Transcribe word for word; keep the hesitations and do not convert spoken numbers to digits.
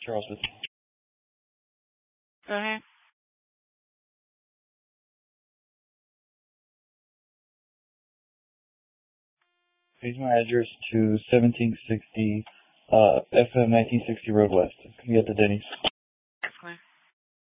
Charles with Go ahead. Change my address to seventeen sixty uh, F M nineteen sixty Road West. Can you get the Denny's?